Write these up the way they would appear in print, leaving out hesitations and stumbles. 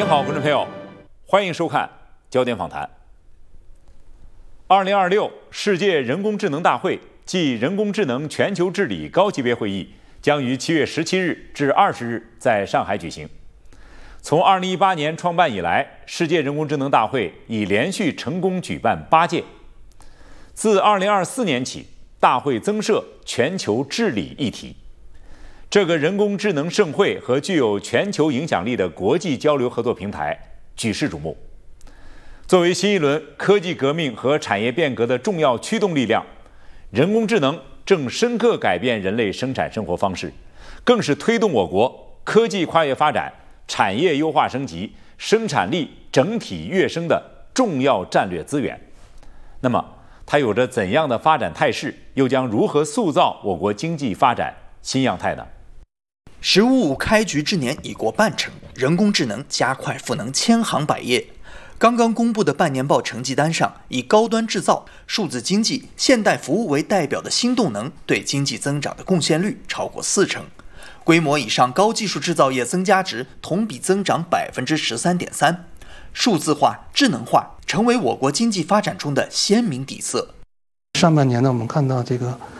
您好，观众朋友，欢迎收看焦点访谈。2026世界人工智能大会暨人工智能全球治理高级别会议将于7月17日至20日在上海举行。从2018年创办以来，世界人工智能大会已连续成功举办8届。自2024年起，大会增设全球治理议题。这个人工智能盛会和具有全球影响力的国际交流合作平台举世瞩目。作为新一轮科技革命和产业变革的重要驱动力量，人工智能正深刻改变人类生产生活方式，更是推动我国科技跨越发展、产业优化升级、生产力整体跃升的重要战略资源。那么，它有着怎样的发展态势，又将如何塑造我国经济发展新样态呢？ 十五五开局之年已过半程，人工智能加快赋能千行百业。刚刚公布的半年报成绩单上，以高端制造、数字经济、现代服务为代表的新动能对经济增长的贡献率超过40%，规模以上高技术制造业增加值同比增长13.3%，数字化、智能化成为我国经济发展中的鲜明底色。 上半年呢，我们看到这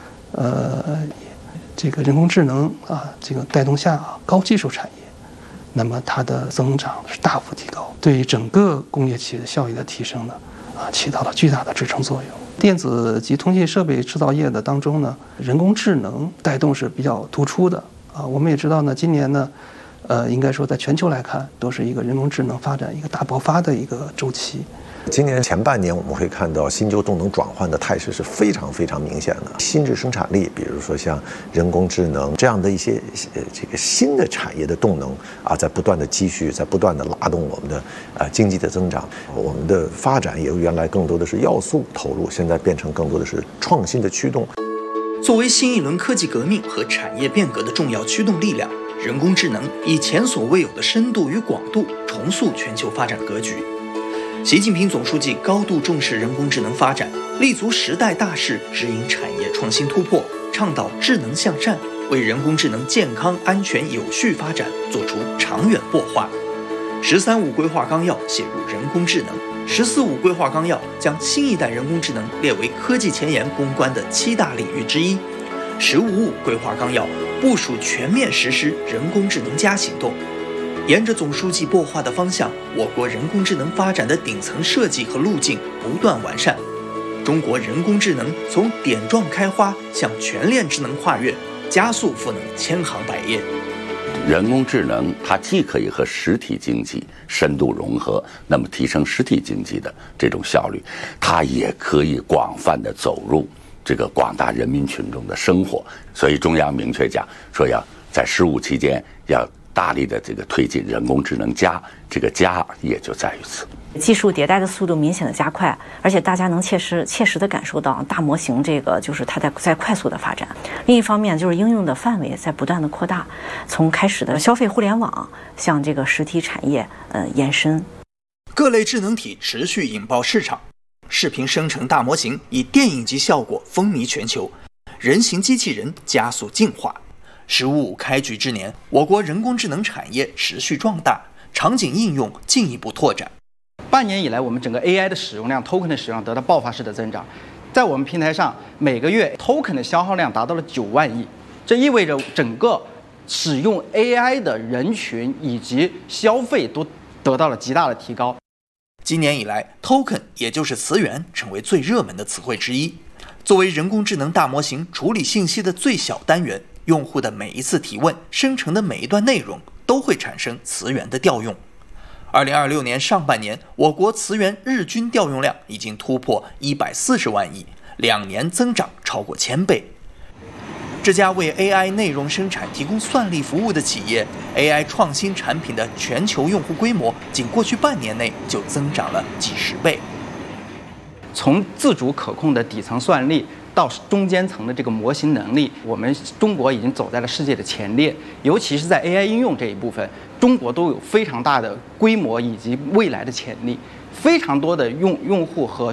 个人工智能这个带动下高技术产业，那么它的增长是大幅提高，对于整个工业企业的效益的提升呢，起到了巨大的支撑作用。电子及通信设备制造业的当中呢，人工智能带动是比较突出的我们也知道呢，今年呢，应该说在全球来看，都是一个人工智能发展一个大爆发的一个周期。 今年前半年，我们会看到新旧动能转换的态势是非常非常明显的。新质生产力，比如说像人工智能这样的一些这个新的产业的动能在不断的积蓄，在不断的拉动我们的经济的增长。我们的发展也由原来更多的是要素投入，现在变成更多的是创新的驱动。 作为新一轮科技革命和产业变革的重要驱动力量，人工智能以前所未有的深度与广度重塑全球发展格局。习近平总书记高度重视人工智能发展，立足时代大势，指引产业创新突破，倡导智能向善，为人工智能健康、安全、有序发展做出长远擘画。“13+5”规划纲要写入人工智能，“14+5”规划纲要将新一代人工智能列为科技前沿攻关的7大领域之一。“15+5”规划纲要部署全面实施人工智能+行动。沿着总书记擘画的方向，我国人工智能发展的顶层设计和路径不断完善。中国人工智能从点状开花向全链智能跨越，加速赋能千行百业。 人工智能它既可以和实体经济深度融合，那么提升实体经济的这种效率，它也可以广泛的走入这个广大人民群众的生活。所以中央明确讲说，要在15期间要大力的这个推进人工智能+，这个+也就在于此。 技术迭代的速度明显的加快，而且大家能切实的感受到大模型这个就是它在快速的发展。另一方面就是应用的范围在不断的扩大，从开始的消费互联网向这个实体产业延伸。 各类智能体持续引爆市场，视频生成大模型以电影级效果风靡全球，人形机器人加速进化。“15+5”开局之年，我国人工智能产业持续壮大，场景应用进一步拓展。 半年以来，我们整个 AI 的使用量、token 的使用量得到爆发式的增长。在我们平台上，每个月 token 的消耗量达到了9万亿，这意味着整个使用 AI 的人群以及消费都得到了极大的提高。 今年以来 ，token 也就是词源成为最热门的词汇之一。作为人工智能大模型处理信息的最小单元，用户的每一次提问生成的每一段内容都会产生词源的调用。2026年上半年，我国词源日均调用量已经突破140万亿，2年增长超过1000倍。这家为 AI 内容生产提供算力服务的企业 ，AI 创新产品的全球用户规模，仅过去半年内就增长了几十倍。 从自主可控的底层算力到中间层的这个模型能力，我们中国已经走在了世界的前列，尤其是在 AI 应用这一部分，中国都有非常大的规模以及未来的潜力。非常多的用户和